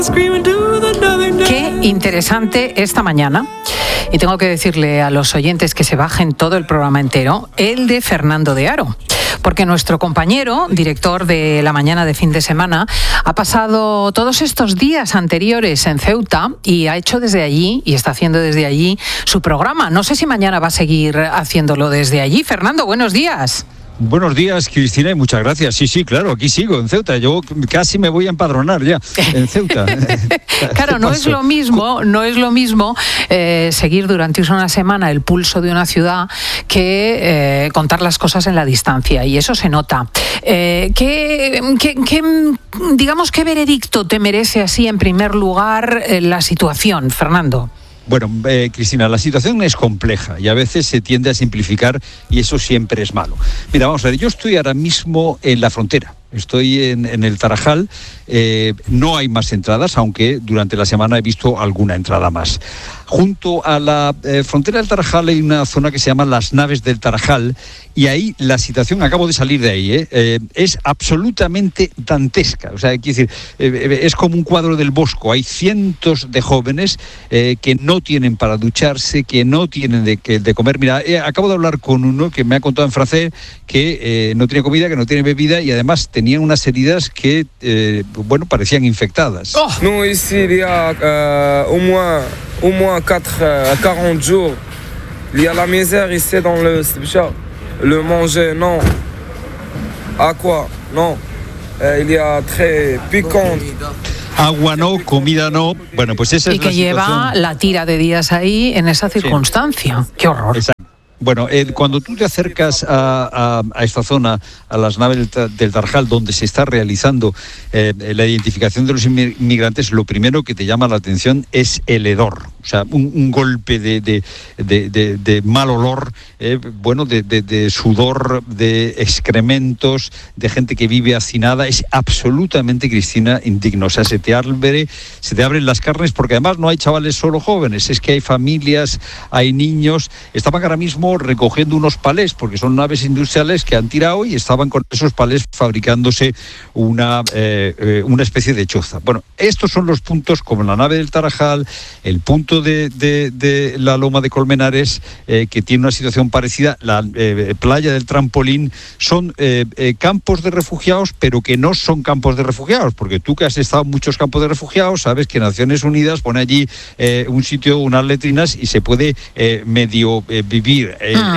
Qué interesante esta mañana. Y tengo que decirle a los oyentes que se bajen todo el programa entero, el de Fernando de Aro. Porque nuestro compañero, director de La Mañana de Fin de Semana, ha pasado todos estos días anteriores en Ceuta y ha hecho desde allí, y está haciendo desde allí, su programa. No sé si mañana va a seguir haciéndolo desde allí. Fernando, buenos días. Buenos días, Cristina, y muchas gracias. Sí, claro, aquí sigo, en Ceuta. Yo casi me voy a empadronar ya, en Ceuta. Claro, no es lo mismo seguir durante una semana el pulso de una ciudad que contar las cosas en la distancia, y eso se nota. ¿Qué veredicto te merece así, en primer lugar, la situación, Fernando? Bueno, Cristina, la situación es compleja y a veces se tiende a simplificar y eso siempre es malo. Mira, vamos a ver, yo estoy ahora mismo en la frontera. Estoy en el Tarajal, no hay más entradas, aunque durante la semana he visto alguna entrada más. Junto a la frontera del Tarajal hay una zona que se llama Las Naves del Tarajal, y ahí la situación, acabo de salir de ahí, es absolutamente dantesca. O sea, quiero decir, es como un cuadro del Bosco. Hay cientos de jóvenes que no tienen para ducharse, que no tienen de comer. Mira, acabo de hablar con uno que me ha contado en francés que no tiene comida, que no tiene bebida, y además tenían unas heridas que, parecían infectadas. Oh. Nous, ici, il y a au moins 40 jours. Il y a la misère ici dans le manger, non. Aqua, non. Il y a très piquant. Agua no, comida no. Bueno, pues esa es la situación. Y que lleva la tira de días ahí en esa circunstancia. Sí. ¡Qué horror! Exacto. Bueno, cuando tú te acercas a esta zona, a las naves del Tarajal, donde se está realizando la identificación de los inmigrantes, lo primero que te llama la atención es el hedor. O sea, un golpe de mal olor, de sudor, de excrementos, de gente que vive hacinada. Es absolutamente, Cristina, indigno. O sea, se te abren las carnes, porque además no hay chavales solo jóvenes, es que hay familias, hay niños. Estaban ahora mismo recogiendo unos palés, porque son naves industriales que han tirado, y estaban con esos palés fabricándose una especie de choza. Bueno, estos son los puntos, como la nave del Tarajal, el punto de la Loma de Colmenares, que tiene una situación parecida, la playa del Trampolín. Son campos de refugiados, pero que no son campos de refugiados, porque tú, que has estado en muchos campos de refugiados, sabes que Naciones Unidas pone allí un sitio, unas letrinas, y se puede medio vivir.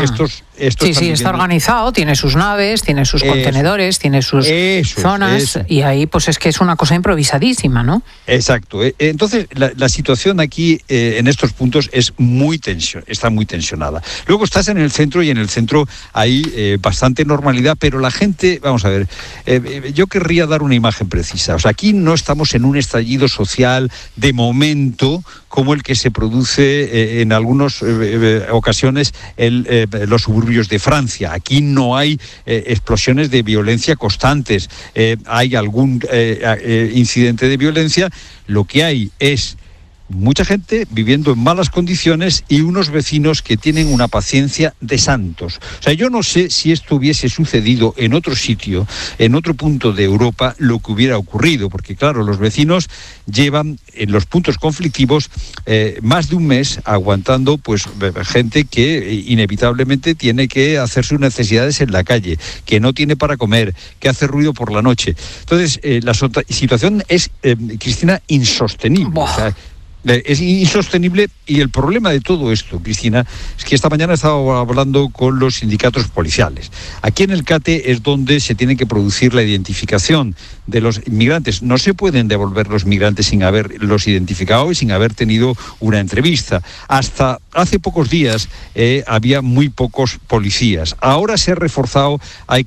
Sí, está organizado, tiene sus naves, tiene sus contenedores, tiene sus zonas, y ahí pues es que es una cosa improvisadísima, ¿no? Exacto. Entonces la situación aquí en estos puntos está muy tensionada. Luego estás en el centro, y en el centro hay bastante normalidad, pero la gente, vamos a ver, yo querría dar una imagen precisa. O sea, aquí no estamos en un estallido social de momento como el que se produce en algunas ocasiones los suburbios de Francia. Aquí no hay explosiones de violencia constantes. Hay algún incidente de violencia. Lo que hay es mucha gente viviendo en malas condiciones y unos vecinos que tienen una paciencia de santos. O sea, yo no sé si esto hubiese sucedido en otro sitio, en otro punto de Europa, lo que hubiera ocurrido, porque claro, los vecinos llevan en los puntos conflictivos más de un mes aguantando pues gente que inevitablemente tiene que hacer sus necesidades en la calle, que no tiene para comer, que hace ruido por la noche. Entonces, la situación es, Cristina, insostenible. O sea, es insostenible, y el problema de todo esto, Cristina, es que esta mañana he estado hablando con los sindicatos policiales. Aquí en el CATE es donde se tiene que producir la identificación de los inmigrantes. No se pueden devolver los migrantes sin haberlos identificado y sin haber tenido una entrevista. Hasta hace pocos días había muy pocos policías. Ahora se ha reforzado, hay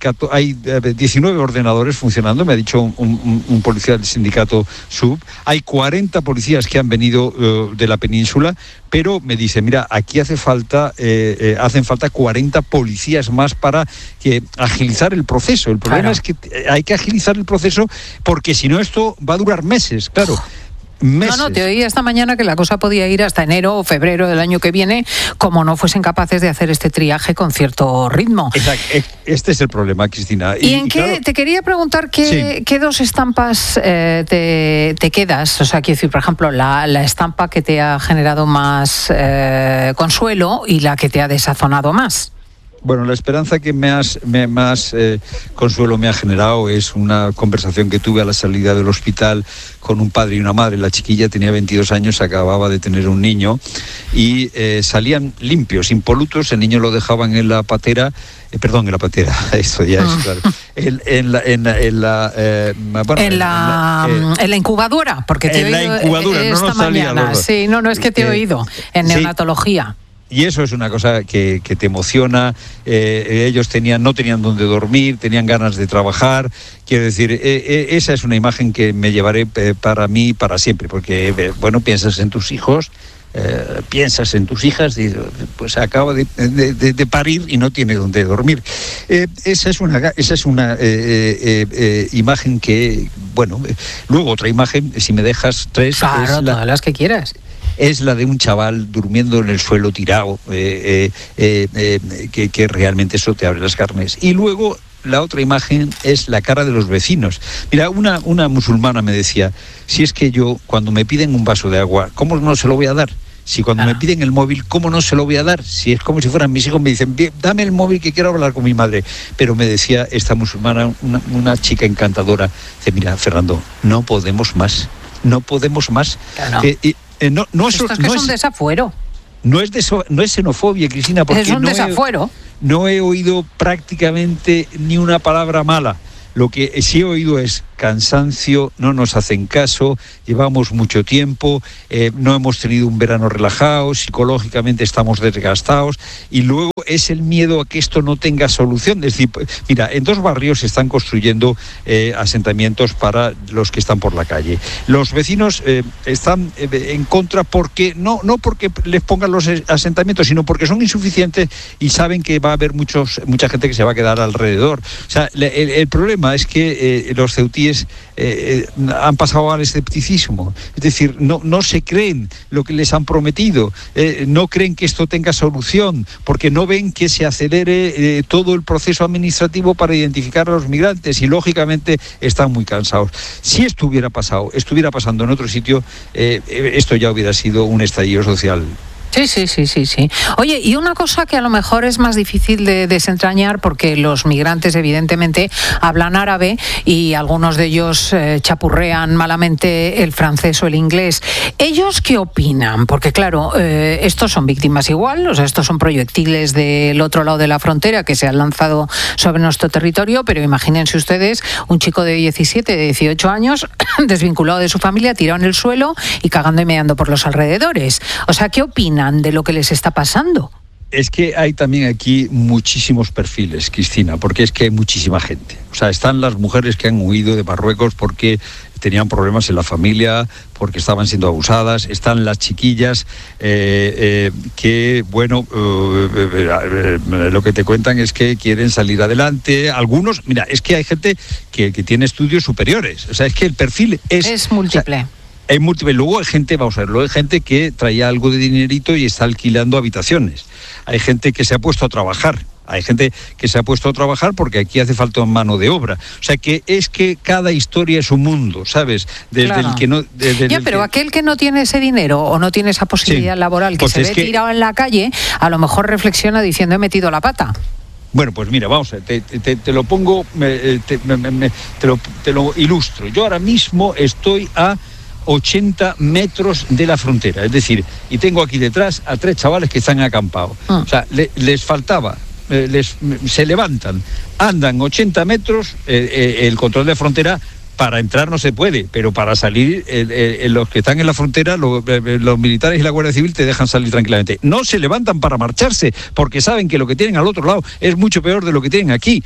19 ordenadores funcionando, me ha dicho un policía del sindicato SUB. Hay 40 policías que han venido de la península, pero me dice, mira, aquí hacen falta 40 policías más para agilizar el proceso. El problema es que hay que agilizar el proceso, porque si no esto va a durar meses, claro. meses. No, te oí esta mañana que la cosa podía ir hasta enero o febrero del año que viene, como no fuesen capaces de hacer este triaje con cierto ritmo. Exacto. Este es el problema, Cristina. ¿Y en qué? Claro, te quería preguntar qué dos estampas te quedas. O sea, quiero decir, por ejemplo, la estampa que te ha generado más consuelo y la que te ha desazonado más. Bueno, la esperanza que más consuelo me ha generado es una conversación que tuve a la salida del hospital con un padre y una madre. La chiquilla tenía 22 años, acababa de tener un niño y salían limpios, impolutos. El niño lo dejaban en la patera, esto ya es claro. En la incubadora, porque te he oído la incubadora, esta mañana. Sí, no es que te he oído en neonatología. Y eso es una cosa que te emociona. Ellos no tenían dónde dormir, tenían ganas de trabajar. Quiero decir, esa es una imagen que me llevaré para mí para siempre, porque, piensas en tus hijos, piensas en tus hijas, y pues acaba de parir y no tiene dónde dormir. Esa es una imagen que, luego otra imagen, si me dejas tres... Claro, todas las que quieras. Es la de un chaval durmiendo en el suelo tirado, que realmente eso te abre las carnes. Y luego la otra imagen es la cara de los vecinos. Mira, una musulmana me decía, si es que yo, cuando me piden un vaso de agua, ¿cómo no se lo voy a dar? Si cuando me piden el móvil, ¿cómo no se lo voy a dar? Si es como si fueran mis hijos, me dicen, dame el móvil que quiero hablar con mi madre. Pero me decía esta musulmana, una chica encantadora, dice, mira, Fernando, no podemos más. Claro. Esto es un desafuero. No es xenofobia, Cristina, porque es un desafuero. No he oído prácticamente ni una palabra mala. Lo que sí he oído es cansancio, no nos hacen caso, llevamos mucho tiempo, no hemos tenido un verano relajado, psicológicamente estamos desgastados, y luego es el miedo a que esto no tenga solución. Es decir, mira, en 2 barrios se están construyendo asentamientos para los que están por la calle. Los vecinos están en contra porque no porque les pongan los asentamientos, sino porque son insuficientes y saben que va a haber mucha gente que se va a quedar alrededor. O sea, el problema es que los ceutíes han pasado al escepticismo, es decir, no se creen lo que les han prometido, no creen que esto tenga solución, porque no ven que se acelere todo el proceso administrativo para identificar a los migrantes, y lógicamente están muy cansados. Si estuviera pasando en otro sitio, esto ya hubiera sido un estallido social. Sí. Oye, y una cosa que a lo mejor es más difícil de desentrañar, porque los migrantes evidentemente hablan árabe y algunos de ellos chapurrean malamente el francés o el inglés. ¿Ellos qué opinan? Porque claro, estos son víctimas igual, o sea, estos son proyectiles del otro lado de la frontera que se han lanzado sobre nuestro territorio, pero imagínense ustedes un chico de 17, de 18 años, desvinculado de su familia, tirado en el suelo y cagando y meando por los alrededores. O sea, ¿qué opinan de lo que les está pasando? Es que hay también aquí muchísimos perfiles, Cristina, porque es que hay muchísima gente. O sea, están las mujeres que han huido de Marruecos porque tenían problemas en la familia, porque estaban siendo abusadas. Están las chiquillas que, lo que te cuentan es que quieren salir adelante. Algunos, mira, es que hay gente que tiene estudios superiores. O sea, es que el perfil es múltiple. O sea, es múltiple. Luego hay gente, hay gente que traía algo de dinerito y está alquilando habitaciones. Hay gente que se ha puesto a trabajar. Porque aquí hace falta mano de obra. O sea, que es que cada historia es un mundo, ¿sabes? Pero aquel que no tiene ese dinero o no tiene esa posibilidad laboral, que se ve tirado en la calle, a lo mejor reflexiona diciendo, he metido la pata. Bueno, pues mira, vamos a ver, te lo pongo, te lo ilustro. Yo ahora mismo estoy a 80 metros de la frontera, es decir, y tengo aquí detrás a 3 chavales que están acampados. O sea, les faltaba, se levantan, andan 80 metros, el control de frontera. Para entrar no se puede, pero para salir, los que están en la frontera, los militares y la Guardia Civil te dejan salir tranquilamente. No se levantan para marcharse, porque saben que lo que tienen al otro lado es mucho peor de lo que tienen aquí.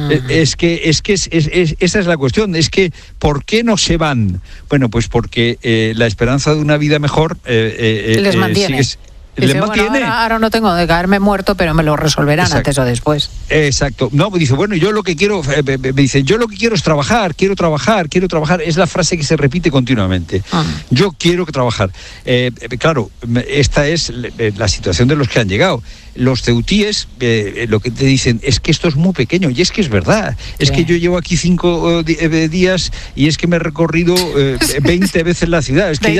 Esa es la cuestión. Es que, ¿por qué no se van? Bueno, pues porque la esperanza de una vida mejor les mantiene. Dice, le mantiene. Bueno, ahora no tengo de caerme muerto, pero me lo resolverán antes o después. Exacto. No, dice, bueno, yo lo que quiero, me dice, yo lo que quiero es trabajar, quiero trabajar. Es la frase que se repite continuamente. Yo quiero trabajar. Claro, esta es la situación de los que han llegado. Los ceutíes lo que te dicen es que esto es muy pequeño, y es que es verdad. Es que yo llevo aquí 5 días y es que me he recorrido 20 veces la ciudad. Es que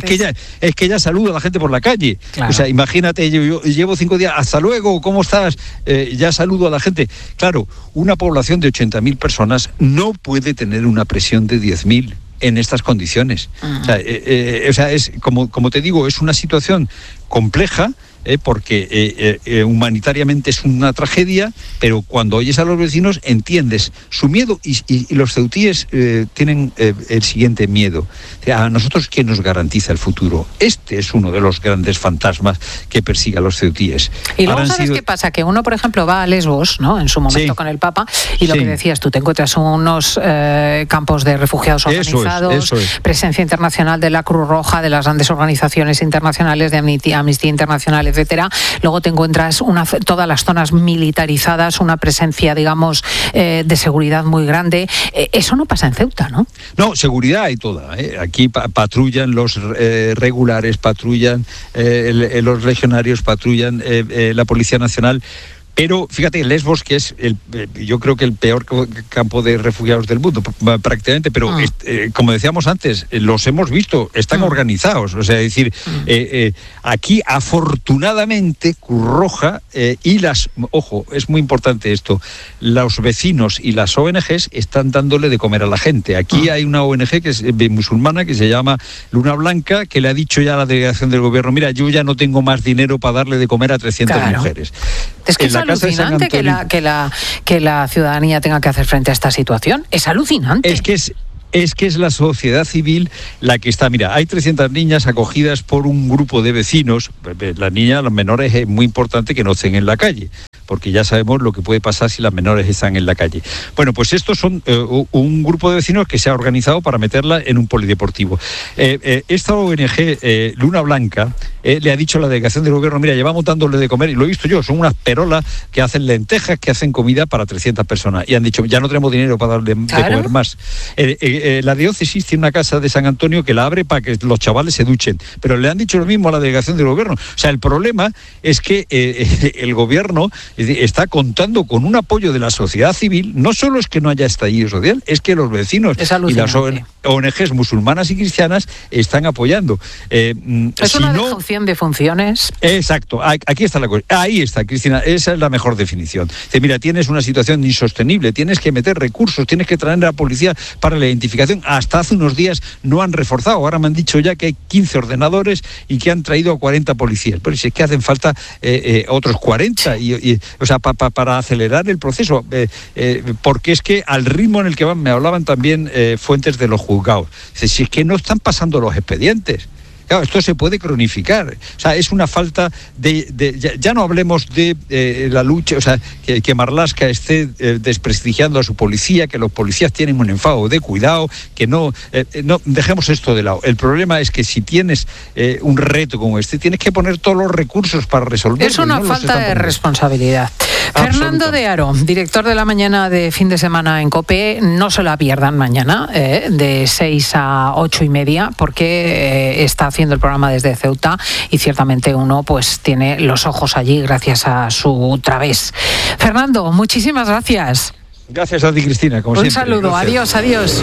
ya saludo a la gente por la calle. Claro. O sea, imagínate, yo llevo 5 días, hasta luego, ¿cómo estás? Ya saludo a la gente. Claro, una población de 80.000 personas no puede tener una presión de 10.000 en estas condiciones. O sea, es como te digo, es una situación compleja, porque humanitariamente es una tragedia, pero cuando oyes a los vecinos entiendes su miedo, y los ceutíes tienen el siguiente miedo. A nosotros, ¿quién nos garantiza el futuro? Este es uno de los grandes fantasmas que persigue a los ceutíes. Y luego, ¿sabes qué pasa? Que uno, por ejemplo, va a Lesbos, ¿no?, en su momento con el Papa, y lo que decías tú, te encuentras unos campos de refugiados organizados, eso es. Presencia internacional de la Cruz Roja, de las grandes organizaciones internacionales, de Amnistía Internacional, etcétera. Luego te encuentras todas las zonas militarizadas, una presencia, digamos, de seguridad muy grande. Eso no pasa en Ceuta, ¿no? No, seguridad hay toda. Aquí patrullan los regulares, patrullan los legionarios, patrullan la Policía Nacional. Pero fíjate, Lesbos, que es yo creo que el peor campo de refugiados del mundo, prácticamente, pero como decíamos antes, los hemos visto, están organizados. O sea, es decir, aquí afortunadamente Cruz Roja y ojo, es muy importante esto, los vecinos y las ONGs están dándole de comer a la gente. Aquí hay una ONG que es musulmana, que se llama Luna Blanca, que le ha dicho ya a la delegación del gobierno, mira, yo ya no tengo más dinero para darle de comer a 300 mujeres. Es que es alucinante que la ciudadanía tenga que hacer frente a esta situación. Es alucinante. Es que es la sociedad civil la que está. Mira, hay 300 niñas acogidas por un grupo de vecinos. Las niñas, los menores, es muy importante que no estén en la calle, porque ya sabemos lo que puede pasar si las menores están en la calle. Bueno, pues estos son un grupo de vecinos que se ha organizado para meterla en un polideportivo. Esta ONG, Luna Blanca, le ha dicho a la delegación del gobierno, mira, llevamos dándole de comer, y lo he visto yo, son unas perolas que hacen lentejas, que hacen comida para 300 personas, y han dicho, ya no tenemos dinero para darle de comer más. La diócesis tiene una casa de San Antonio que la abre para que los chavales se duchen, pero le han dicho lo mismo a la delegación del gobierno. O sea, el problema es que el gobierno está contando con un apoyo de la sociedad civil. No solo es que no haya estallido social, es que los vecinos y las ONGs musulmanas y cristianas están apoyando. Es una dejación de funciones. Exacto, aquí está la cosa. Ahí está, Cristina, esa es la mejor definición. Dice, mira, tienes una situación insostenible, tienes que meter recursos, tienes que traer a la policía para la identificación. Hasta hace unos días no han reforzado, ahora me han dicho ya que hay 15 ordenadores y que han traído a 40 policías, pero si es que hacen falta otros 40, o sea, para acelerar el proceso, porque es que al ritmo en el que van, me hablaban también fuentes de los juzgados, si es que no están pasando los expedientes. Claro, esto se puede cronificar. O sea, es una falta ya no hablemos de la lucha, o sea, que Marlaska esté desprestigiando a su policía, que los policías tienen un enfado de cuidado, que no dejemos esto de lado. El problema es que si tienes un reto como este, tienes que poner todos los recursos para resolverlo. Es una falta de responsabilidad. Fernando de Aro, director de La Mañana de fin de semana en COPE, no se la pierdan mañana, de 6 a 8:30, porque está haciendo el programa desde Ceuta y ciertamente uno pues tiene los ojos allí gracias a su través. Fernando, muchísimas gracias. Gracias a ti, Cristina, como siempre. Un saludo, gracias. Adiós.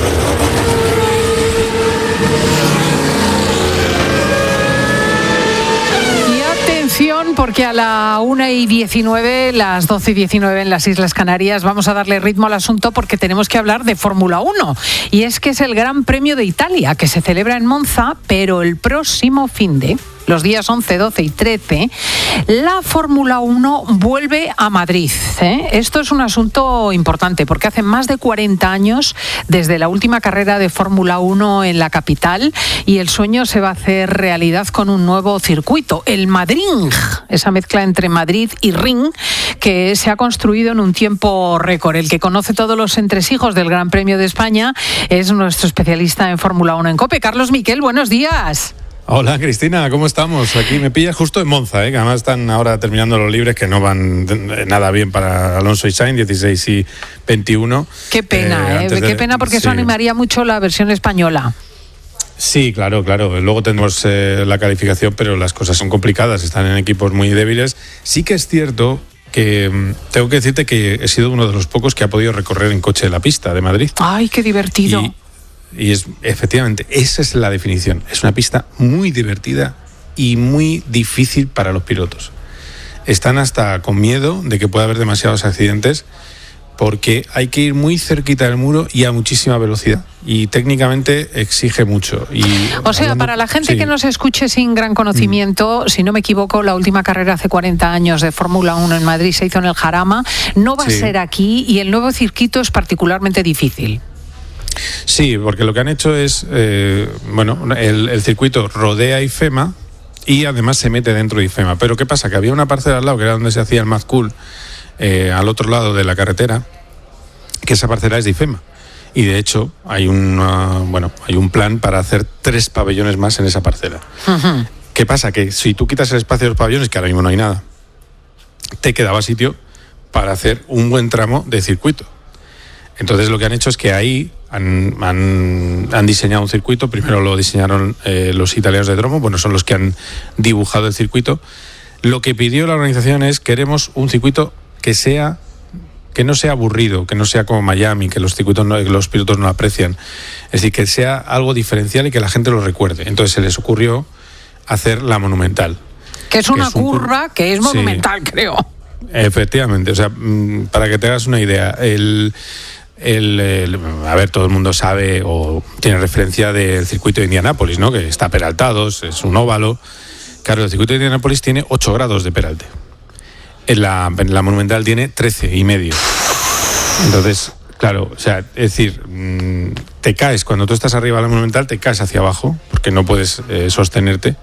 Porque a la 1:19, las 12:19 en las Islas Canarias, vamos a darle ritmo al asunto porque tenemos que hablar de Fórmula 1. Y es que es el Gran Premio de Italia, que se celebra en Monza, pero el próximo finde, los días 11, 12 y 13, la Fórmula 1 vuelve a Madrid. Esto es un asunto importante porque hace más de 40 años desde la última carrera de Fórmula 1 en la capital y el sueño se va a hacer realidad con un nuevo circuito, el Madrid, esa mezcla entre Madrid y Ring que se ha construido en un tiempo récord. El que conoce todos los entresijos del Gran Premio de España es nuestro especialista en Fórmula 1 en COPE, Carlos Miquel, buenos días. Hola Cristina, ¿cómo estamos? Aquí me pillas justo en Monza, que además están ahora terminando los libres que no van nada bien para Alonso y Sainz, 16 y 21. Qué pena, qué pena porque eso animaría mucho la versión española. Sí, claro. Luego tenemos la calificación, pero las cosas son complicadas, están en equipos muy débiles. Sí que es cierto que tengo que decirte que he sido uno de los pocos que ha podido recorrer en coche la pista de Madrid. ¡Ay, qué divertido! Y es, efectivamente, esa es la definición. Es una pista muy divertida y muy difícil para los pilotos. Están hasta con miedo de que pueda haber demasiados accidentes porque hay que ir muy cerquita del muro y a muchísima velocidad. Y técnicamente exige mucho. O sea, para la gente que nos escuche sin gran conocimiento, si no me equivoco, la última carrera hace 40 años de Fórmula 1 en Madrid se hizo en el Jarama. No va a ser aquí y el nuevo circuito es particularmente difícil. Sí, porque lo que han hecho es, el circuito rodea IFEMA y además se mete dentro de IFEMA. Pero ¿qué pasa? Que había una parcela al lado, que era donde se hacía el Mad Cool, al otro lado de la carretera, que esa parcela es de IFEMA. Y de hecho hay un plan para hacer 3 pabellones más en esa parcela. Uh-huh. ¿Qué pasa? Que si tú quitas el espacio de los pabellones, que ahora mismo no hay nada, te quedaba sitio para hacer un buen tramo de circuito. Entonces lo que han hecho es que ahí han diseñado un circuito. Primero lo diseñaron los italianos de Dromo, son los que han dibujado el circuito. Lo que pidió la organización es: queremos un circuito que no sea aburrido, que no sea como Miami, que los pilotos no aprecian. Es decir, que sea algo diferencial y que la gente lo recuerde. Entonces se les ocurrió hacer la Monumental. Que es una curva que es monumental, creo. Efectivamente, o sea, para que te hagas una idea, todo el mundo sabe o tiene referencia del circuito de Indianápolis, ¿no? Que está peraltado, es un óvalo. Claro, el circuito de Indianápolis tiene 8 grados de peralte. En la Monumental tiene 13,5. Entonces, claro, o sea, es decir, te caes cuando tú estás arriba de la Monumental, te caes hacia abajo porque no puedes sostenerte.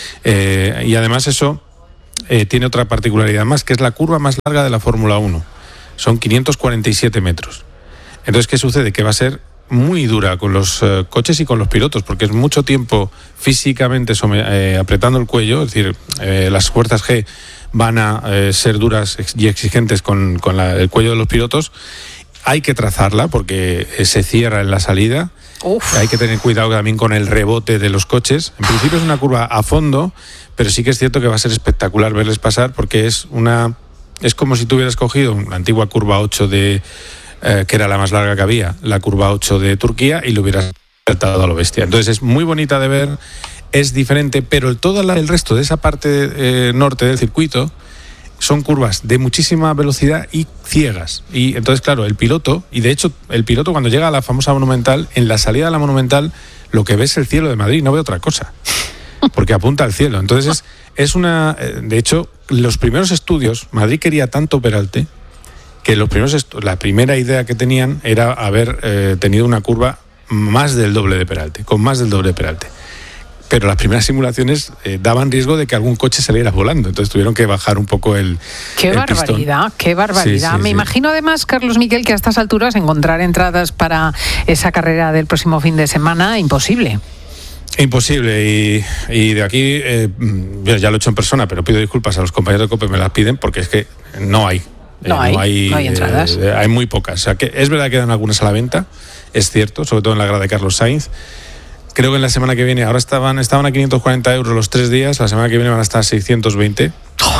Y además eso tiene otra particularidad más, que es la curva más larga de la Fórmula 1. Son 547 metros. Entonces, ¿qué sucede? Que va a ser muy dura con los coches y con los pilotos, porque es mucho tiempo físicamente apretando el cuello. Es decir, las fuerzas G van a ser duras y exigentes con el cuello de los pilotos. Hay que trazarla porque se cierra en la salida. Uf. Hay que tener cuidado también con el rebote de los coches. En principio es una curva a fondo, pero sí que es cierto que va a ser espectacular verles pasar, porque es como si tú hubieras cogido la antigua curva 8 que era la más larga que había, la curva 8 de Turquía, y lo hubieras saltado a lo bestia. Entonces es muy bonita de ver, es diferente, pero todo el resto de esa parte norte del circuito son curvas de muchísima velocidad y ciegas. Y entonces, claro, el piloto cuando llega a la famosa Monumental, en la salida de la Monumental, lo que ve es el cielo de Madrid, no ve otra cosa, porque apunta al cielo. Entonces de hecho, los primeros estudios, Madrid quería tanto peralte que la primera idea que tenían era haber tenido una curva más del doble de peralte, con más del doble de peralte. Pero las primeras simulaciones daban riesgo de que algún coche saliera volando, entonces tuvieron que bajar un poco el barbaridad, pistón. Qué barbaridad. Sí. Me imagino además, Carlos Miquel, que a estas alturas encontrar entradas para esa carrera del próximo fin de semana, imposible. Imposible, y de aquí, ya lo he hecho en persona, pero pido disculpas a los compañeros de COPE, me las piden, porque es que no hay. No hay entradas. Hay muy pocas. O sea, que es verdad que quedan algunas a la venta, es cierto, sobre todo en la grada de Carlos Sainz. Creo que en la semana que viene, ahora estaban a 540 euros los 3 días, la semana que viene van a estar a 620.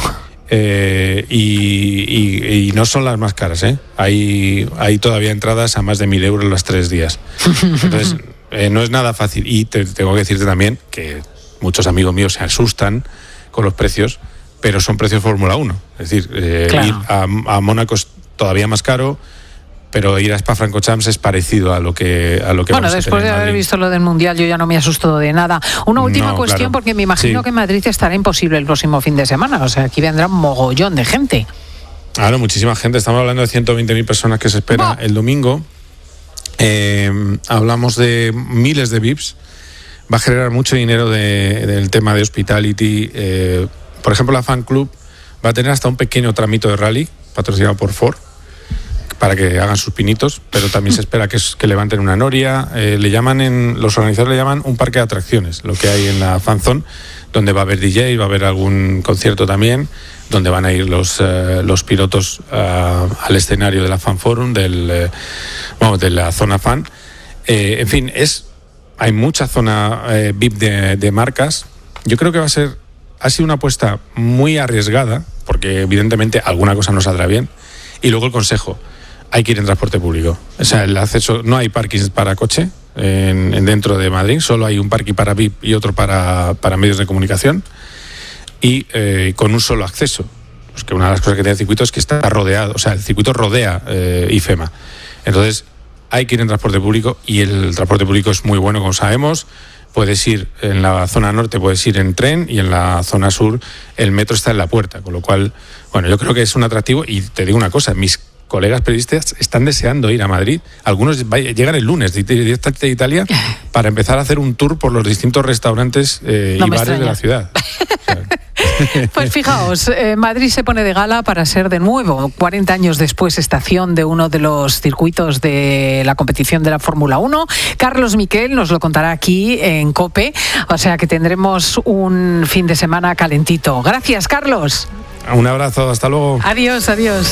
Y no son las más caras, ¿eh? Hay todavía entradas a más de 1.000 euros los 3 días. Entonces, no es nada fácil. Y tengo que decirte también que muchos amigos míos se asustan con los precios, pero son precios Fórmula 1. Es decir, claro, ir a Mónaco es todavía más caro, pero ir a Spa-Francorchamps es parecido a lo que bueno, después de haber visto lo del Mundial, yo ya no me asusto de nada. Una última cuestión, claro, porque me imagino que en Madrid estará imposible el próximo fin de semana. O sea, aquí vendrá un mogollón de gente. Claro, muchísima gente. Estamos hablando de 120.000 personas que se esperan el domingo. Hablamos de miles de VIPs. Va a generar mucho dinero del tema de hospitality. Por ejemplo, la Fan Club va a tener hasta un pequeño tramito de rally patrocinado por Ford, para que hagan sus pinitos, pero también se espera que levanten una noria. Los organizadores le llaman un parque de atracciones, lo que hay en la Fanzone, donde va a haber DJ, va a haber algún concierto también, donde van a ir los pilotos al escenario de la Fan Forum, de la zona fan. En fin, hay mucha zona VIP de marcas. Yo creo que ha sido una apuesta muy arriesgada, porque evidentemente alguna cosa no saldrá bien. Y luego el consejo: hay que ir en transporte público. O sea, el acceso, no hay parkings para coche dentro de Madrid, solo hay un parking para VIP y otro para medios de comunicación, y con un solo acceso. Pues que una de las cosas que tiene el circuito es que está rodeado, o sea, el circuito rodea IFEMA. Entonces, hay que ir en transporte público, y el transporte público es muy bueno, como sabemos. Puedes ir en la zona norte, puedes ir en tren, y en la zona sur el metro está en la puerta, con lo cual, bueno, yo creo que es un atractivo. Y te digo una cosa, mis colegas periodistas están deseando ir a Madrid. Algunos llegan el lunes directamente de Italia para empezar a hacer un tour por los distintos restaurantes y bares de la ciudad. Pues fijaos, Madrid se pone de gala para ser de nuevo, 40 años después, estación de uno de los circuitos de la competición de la Fórmula 1. Carlos Miquel nos lo contará aquí en COPE, o sea que tendremos un fin de semana calentito. Gracias, Carlos. Un abrazo, hasta luego. Adiós, adiós.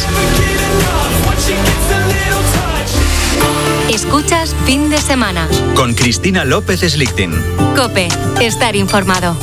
Escuchas Fin de Semana con Cristina López Slichting. COPE, estar informado.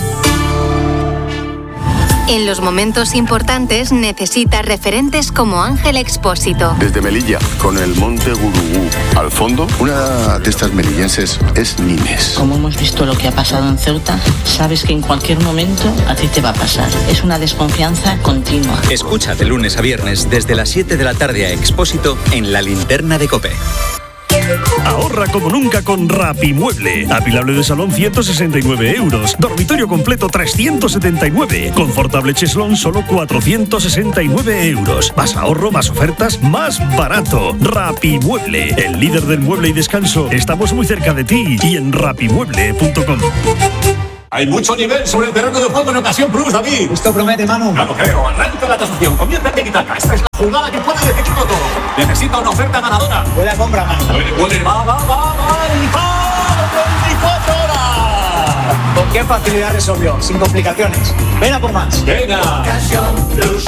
En los momentos importantes necesitas referentes como Ángel Expósito. Desde Melilla, con el monte Gurugú al fondo, una de estas melillenses es Nines. Como hemos visto lo que ha pasado en Ceuta, sabes que en cualquier momento a ti te va a pasar. Es una desconfianza continua. Escucha de lunes a viernes desde las 7 de la tarde a Expósito en La Linterna de COPE. Ahorra como nunca con Rapimueble. Apilable de salón 169 euros. Dormitorio completo 379. Confortable cheslón solo 469 euros. Más ahorro, más ofertas, más barato. Rapimueble, el líder del mueble y descanso. Estamos muy cerca de ti y en rapimueble.com. Hay mucho nivel sobre el terreno de juego en ocasión plus, David. Esto promete, Manu. No lo creo. Arranca la tasación. Comienza el tiki-taka. Esta es la jugada que puede decidirlo todo. Necesita una oferta ganadora. Buena compra, Manu. Puede. Va. El gol. 24 horas. ¿Con qué facilidad resolvió? Sin complicaciones. Ven a por más. Venga. Ocasión plus.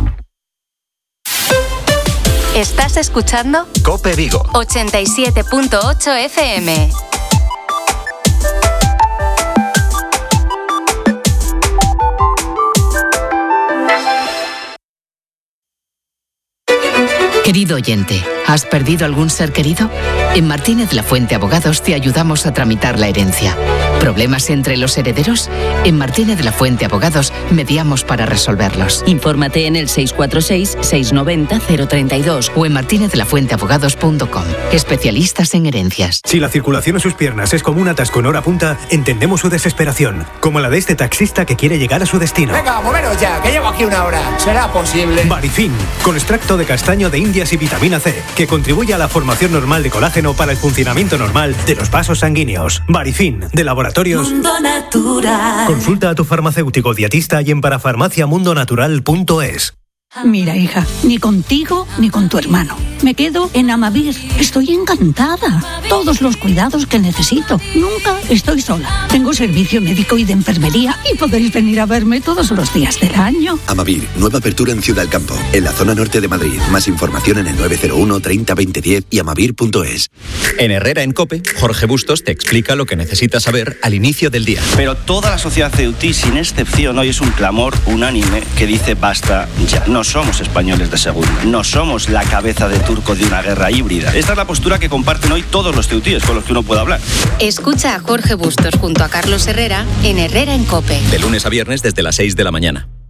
¿Estás escuchando? COPE Vigo. 87.8 FM. Querido oyente, ¿has perdido algún ser querido? En Martínez La Fuente Abogados te ayudamos a tramitar la herencia. ¿Problemas entre los herederos? En Martínez La Fuente Abogados mediamos para resolverlos. Infórmate en el 646-690-032 o en martinezlafuenteabogados.com. Especialistas en herencias. Si la circulación en sus piernas es como un atasco en hora punta, entendemos su desesperación, como la de este taxista que quiere llegar a su destino. Venga, moveros ya, que llevo aquí una hora. ¿Será posible? Barifin, con extracto de castaño de Indias y vitamina C, que contribuye a la formación normal de colágeno para el funcionamiento normal de los vasos sanguíneos. Barifin, de Laboratorios Mundo Natural. Consulta a tu farmacéutico dietista y en parafarmaciamundonatural.es. Mira, hija, ni contigo ni con tu hermano. Me quedo en Amavir. Estoy encantada. Todos los cuidados que necesito. Nunca estoy sola. Tengo servicio médico y de enfermería y podéis venir a verme todos los días del año. Amavir, nueva apertura en Ciudad del Campo, en la zona norte de Madrid. Más información en el 901 30 20 10 y amavir.es. En Herrera en COPE, Jorge Bustos te explica lo que necesitas saber al inicio del día. Pero toda la sociedad ceutí, sin excepción, hoy es un clamor unánime que dice basta ya. No somos españoles de segunda, no somos la cabeza de turco de una guerra híbrida. Esta es la postura que comparten hoy todos los ceutíes con los que uno puede hablar. Escucha a Jorge Bustos junto a Carlos Herrera en Herrera en COPE. De lunes a viernes desde las 6 de la mañana.